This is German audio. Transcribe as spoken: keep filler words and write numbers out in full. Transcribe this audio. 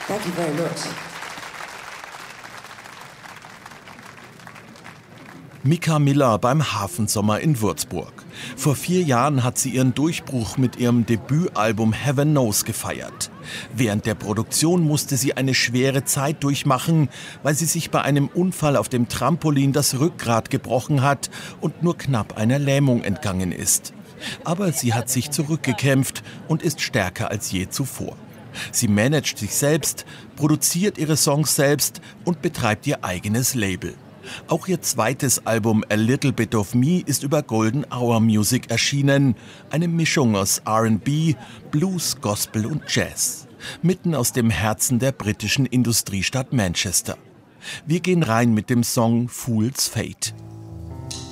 Thank you very much. Mika Miller beim Hafensommer in Würzburg. Vor vier Jahren hat sie ihren Durchbruch mit ihrem Debütalbum Heaven Knows gefeiert. Während der Produktion musste sie eine schwere Zeit durchmachen, weil sie sich bei einem Unfall auf dem Trampolin das Rückgrat gebrochen hat und nur knapp einer Lähmung entgangen ist. Aber sie hat sich zurückgekämpft und ist stärker als je zuvor. Sie managt sich selbst, produziert ihre Songs selbst und betreibt ihr eigenes Label. Auch ihr zweites Album A Little Bit of Me ist über Golden Hour Music erschienen. Eine Mischung aus R and B, Blues, Gospel und Jazz. Mitten aus dem Herzen der britischen Industriestadt Manchester. Wir gehen rein mit dem Song Fool's Fate.